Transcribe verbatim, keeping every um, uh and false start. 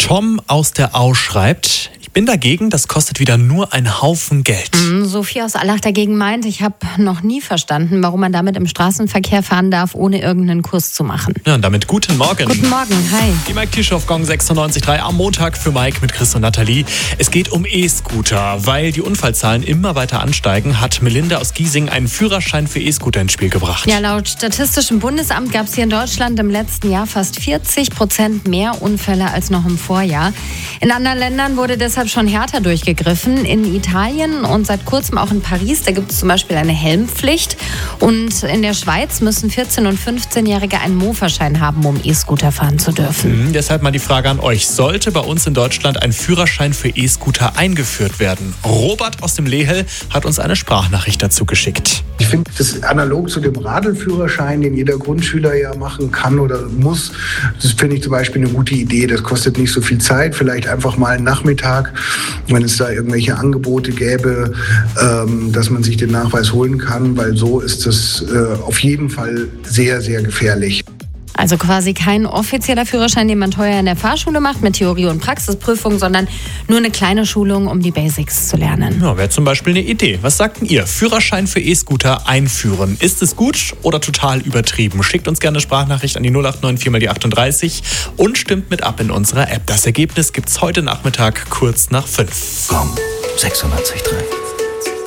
Tom aus der Au schreibt: Ich bin dagegen, das kostet wieder nur einen Haufen Geld. Mhm, Sophie aus Allach dagegen meint, ich habe noch nie verstanden, warum man damit im Straßenverkehr fahren darf, ohne irgendeinen Kurs zu machen. Ja, und damit guten Morgen. Guten Morgen, hi. Die Mike Tischoff Gong sechsundneunzig Komma drei am Montag für Mike mit Chris und Nathalie. Es geht um E-Scooter. Weil die Unfallzahlen immer weiter ansteigen, hat Melinda aus Giesing einen Führerschein für E-Scooter ins Spiel gebracht. Ja, laut Statistischem Bundesamt gab es hier in Deutschland im letzten Jahr fast vierzig Prozent mehr Unfälle als noch im Vorjahr. In anderen Ländern wurde deshalb schon härter durchgegriffen. In Italien und seit kurzem auch in Paris, da gibt es zum Beispiel eine Helmpflicht. Und in der Schweiz müssen vierzehn- und fünfzehnjährige einen Mofa-Schein haben, um E-Scooter fahren zu dürfen. Mhm, deshalb mal die Frage an euch. Sollte bei uns in Deutschland ein Führerschein für E-Scooter eingeführt werden? Robert aus dem Lehel hat uns eine Sprachnachricht dazu geschickt. Ich finde, das analog zu dem Radelführerschein, den jeder Grundschüler ja machen kann oder muss, das finde ich zum Beispiel eine gute Idee. Das kostet nicht so viel Zeit, vielleicht einfach mal einen Nachmittag, wenn es da irgendwelche Angebote gäbe, ähm, dass man sich den Nachweis holen kann, weil so ist das äh, auf jeden Fall sehr, sehr gefährlich. Also quasi kein offizieller Führerschein, den man teuer in der Fahrschule macht mit Theorie- und Praxisprüfung, sondern nur eine kleine Schulung, um die Basics zu lernen. Ja, wäre zum Beispiel eine Idee. Was sagt denn ihr? Führerschein für E-Scooter einführen. Ist es gut oder total übertrieben? Schickt uns gerne eine Sprachnachricht an die null acht neun vier mal die achtunddreißig und stimmt mit ab in unserer App. Das Ergebnis gibt's heute Nachmittag kurz nach fünf. Gong sechsundneunzig Komma drei.